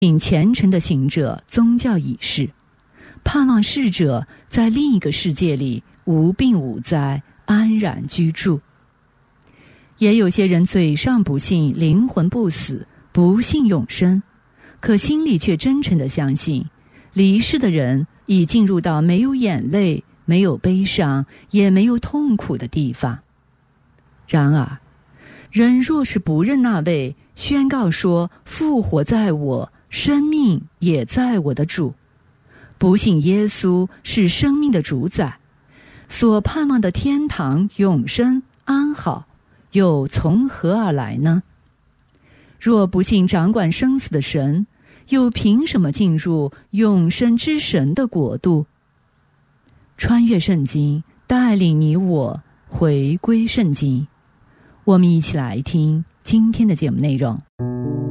并虔诚的行者宗教仪式，盼望逝者在另一个世界里无病无灾，安然居住。也有些人嘴上不信灵魂不死，不信永生，可心里却真诚地相信，离世的人已进入到没有眼泪、没有悲伤、也没有痛苦的地方。然而，人若是不认那位宣告说复活在我，生命也在我的主，不信耶稣是生命的主宰，所盼望的天堂、永生、安好又从何而来呢？若不信掌管生死的神，又凭什么进入永生之神的国度？穿越圣经，带领你我回归圣经。我们一起来听今天的节目内容。